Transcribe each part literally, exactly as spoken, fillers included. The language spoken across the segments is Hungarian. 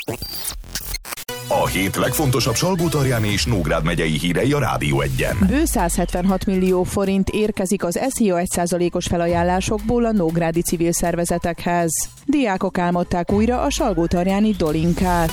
A hét legfontosabb Salgótarjáni és Nógrád megyei hírei a Rádió Egyen. Bő száz hetvenhat millió forint érkezik az es zé á egy százalékos felajánlásokból a nógrádi civil szervezetekhez. Diákok álmodták újra a salgótarjáni Dolinkát.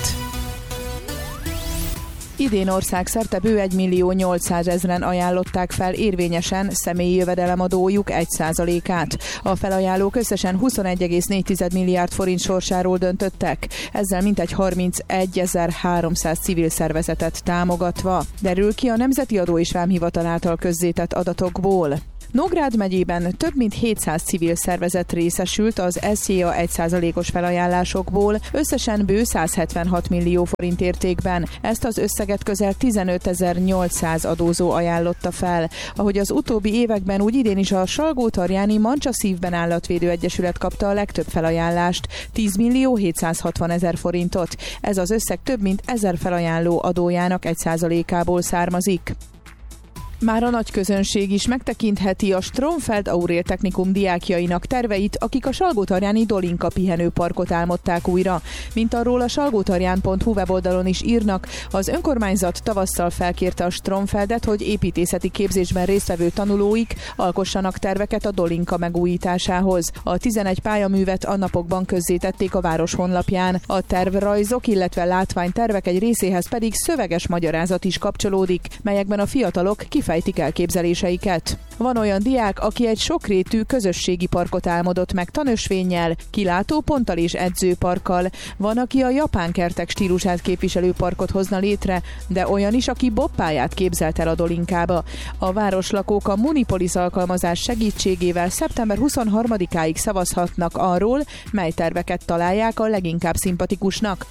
Idén országszerte bő egymillió nyolcszázezren ajánlották fel érvényesen személyi jövedelemadójuk egy százalékát. A felajánlók összesen huszonegy egész négy milliárd forint sorsáról döntöttek, ezzel mintegy harmincegyezer-háromszáz civil szervezetet támogatva. Derül ki a Nemzeti Adó és Vámhivatal által közzétett adatokból. Nógrád megyében több mint hétszáz civil szervezet részesült az es zé á egy százalékos felajánlásokból, összesen bő száz hetvenhat millió forint értékben. Ezt az összeget közel tizenötezer-nyolcszáz adózó ajánlotta fel. Ahogy az utóbbi években, úgy idén is a Salgótarjáni Mancsa Szívben Állatvédő Egyesület kapta a legtöbb felajánlást, tíz millió hétszázhatvan ezer forintot. Ez az összeg több mint ezer felajánló adójának egy százalékából származik. Már a nagy közönség is megtekintheti a Stromfeld Aurél Technikum diákjainak terveit, akik a salgótarjáni Dolinka pihenőparkot álmodták újra. Mint arról a salgótarján pont hu weboldalon is írnak, az önkormányzat tavasszal felkérte a Stromfeldet, hogy építészeti képzésben résztvevő tanulóik alkossanak terveket a Dolinka megújításához. A tizenegy pályaművet a napokban közzétették a város honlapján. A tervrajzok, illetve látványtervek egy részéhez pedig szöveges magyarázat is kapcsolódik, melyekben a fiatalok kifejezetten fejtik elképzeléseiket. Van olyan diák, aki egy sokrétű közösségi parkot álmodott meg tanösvénnyel, kilátóponttal és edzőparkkal. Van, aki a japán kertek stílusát képviselő parkot hozna létre, de olyan is, aki bobpályát képzelt el a Dolinkába. A városlakók a Munipolis alkalmazás segítségével szeptember huszonharmadikáig szavazhatnak arról, mely terveket találják a leginkább szimpatikusnak.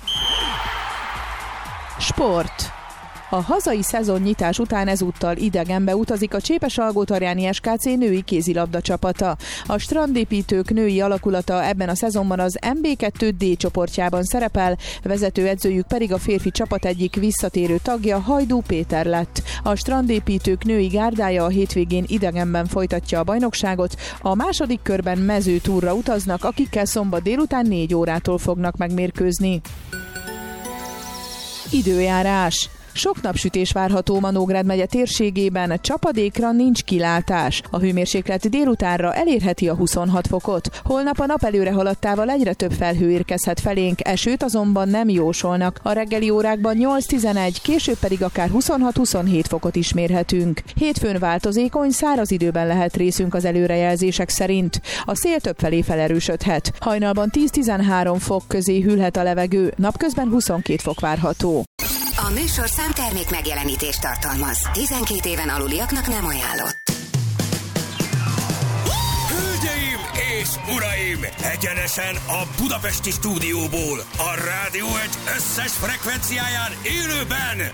Sport. A hazai szezonnyitás után ezúttal idegenbe utazik a Csépesalgótarjáni es ká cé női kézilabda csapata. A strandépítők női alakulata ebben a szezonban az em bé kettő dé csoportjában szerepel, vezetőedzőjük pedig a férfi csapat egyik visszatérő tagja, Hajdú Péter lett. A strandépítők női gárdája a hétvégén idegenben folytatja a bajnokságot, a második körben mezőtúrra utaznak, akikkel szombat délután négy órától fognak megmérkőzni. Időjárás. Sok napsütés várható ma Nógrád megye térségében, csapadékra nincs kilátás. A hőmérséklet délutánra elérheti a huszonhat fokot. Holnap a nap előre haladtával egyre több felhő érkezhet felénk, esőt azonban nem jósolnak. A reggeli órákban nyolc-tizenegy, később pedig akár huszonhat-huszonhét fokot is mérhetünk. Hétfőn változékony, száraz időben lehet részünk az előrejelzések szerint. A szél többfelé felerősödhet. Hajnalban tíz-tizenhárom fok közé hűlhet a levegő, napközben huszonkét fok várható. A műsorszám termék megjelenítést tartalmaz. tizenkét éven aluliaknak nem ajánlott. Hölgyeim és uraim! Egyenesen a budapesti stúdióból, a Rádió egy összes frekvenciáján élőben